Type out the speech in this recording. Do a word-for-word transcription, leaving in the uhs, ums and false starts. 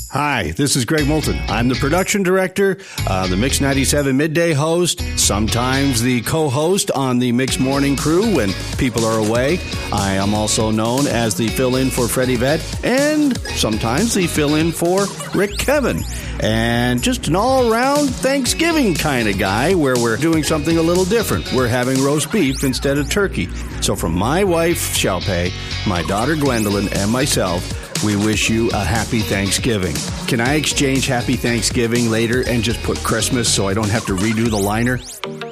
Hi, this is Greg Moulton. I'm the production director, uh, the Mix ninety-seven midday host, sometimes the co-host on the Mix morning crew when people are away. I am also known as the fill-in for Freddie Vett and sometimes the fill-in for Rick Kevin. And just an all-around Thanksgiving kind of guy where we're doing something a little different. We're having roast beef instead of turkey. So from my wife, Shalpay, my daughter Gwendolyn, and myself, we wish you a happy Thanksgiving. Can I exchange happy Thanksgiving later and just put Christmas so I don't have to redo the liner?